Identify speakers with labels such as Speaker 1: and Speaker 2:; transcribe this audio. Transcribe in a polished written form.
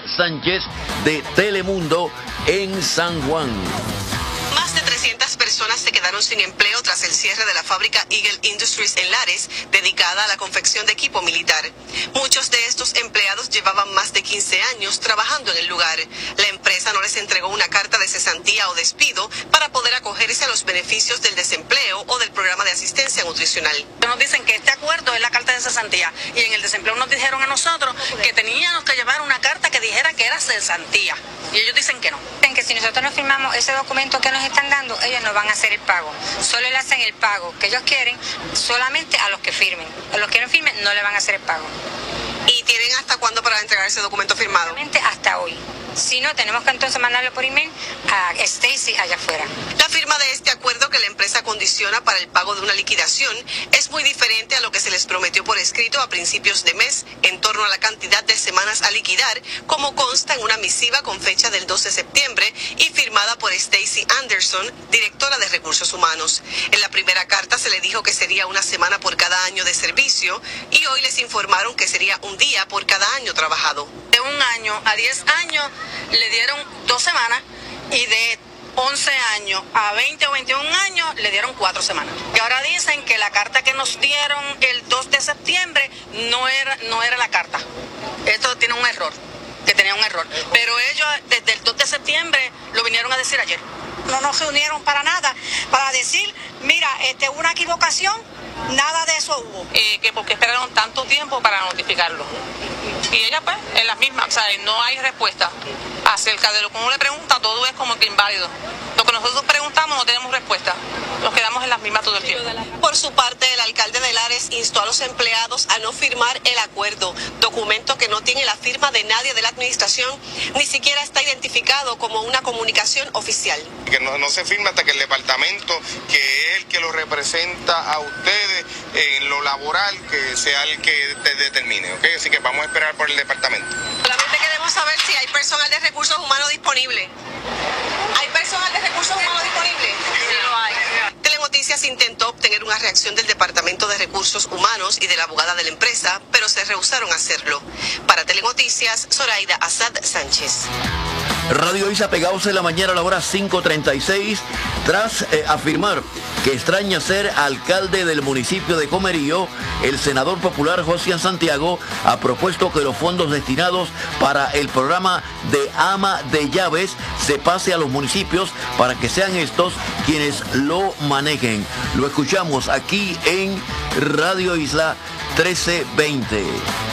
Speaker 1: Sánchez de Telemundo en San Juan.
Speaker 2: Más de 300 personas se quedaron sin empleo tras el cierre de la fábrica Eagle Industries en Lares, dedicada a la confección de equipo militar. Muchos de estos empleados llevaban más de 15 años trabajando en el lugar. La empresa no les entregó una carta de cesantía o despido para poder acogerse a los beneficios del desempleo o del programa de asistencia nutricional.
Speaker 3: Nos dicen que este acuerdo es la carta de cesantía y en el desempleo nos dijeron a nosotros que teníamos que llevar una carta que dijera que era cesantía y ellos dicen que no.
Speaker 4: Que si nosotros no firmamos ese documento que nos están dando, ellos no van a hacer el pago. Solo le hacen el pago que ellos quieren solamente a los que firmen. A los que no firmen no le van a hacer el pago.
Speaker 2: ¿Y tienen hasta cuándo para entregar ese documento firmado?
Speaker 4: Solamente hasta hoy. Si no, tenemos que entonces mandarlo por email a Stacy allá afuera.
Speaker 2: La firma de este acuerdo que la empresa condiciona para el pago de una liquidación es muy diferente a lo que se les prometió por escrito a principios de mes en torno a la cantidad de semanas a liquidar, como consta en una misiva con fecha del 2 de septiembre y firmada por Stacy Anderson, directora de Recursos Humanos. En la primera carta se le dijo que sería una semana por cada año de servicio y hoy les informaron que sería un día por cada año trabajado.
Speaker 3: De 1 año a 10 años le dieron 2 semanas y de 11 años a 20 o 21 años le dieron 4 semanas. Y ahora dicen que la carta que nos dieron el 2 de septiembre no era la carta. Esto tiene un error, que tenía un error. Pero ellos desde el 2 de septiembre lo vinieron a decir ayer.
Speaker 5: No nos reunieron para nada, para decir, mira, hubo una equivocación, nada de eso hubo.
Speaker 3: Que porque esperaron tanto tiempo para notificarlo. Y ella pues, en las mismas, o sea, no hay respuesta acerca de lo que uno le pregunta, todo es como que inválido. Lo que nosotros preguntamos no tenemos respuesta, nos quedamos en las mismas todo el tiempo.
Speaker 2: Por su parte, el alcalde de Lares instó a los empleados a no firmar el acuerdo, documento que no tiene la firma de nadie de la administración, ni siquiera está identificado como una comunicación oficial.
Speaker 6: Que no se firma hasta que el departamento, que es el que lo representa a ustedes en lo laboral, que sea el que determine, ¿ok? Así que vamos a esperar por el departamento.
Speaker 2: Solamente queremos saber si hay personal de recursos humanos disponible. ¿Hay personal de recursos humanos disponible? Sí, lo hay. Telenoticias intentó obtener una reacción del Departamento de Recursos Humanos y de la abogada de la empresa, pero se rehusaron a hacerlo. Para Telenoticias, Zoraida Asad Sánchez.
Speaker 1: Radio Isa pegados en la mañana a la hora 5:36 tras afirmar que extraña ser alcalde del municipio de Comerío. El senador popular José Santiago ha propuesto que los fondos destinados para el programa de ama de llaves se pase a los municipios para que sean estos quienes lo manejen. Lo escuchamos aquí en Radio Isla 1320.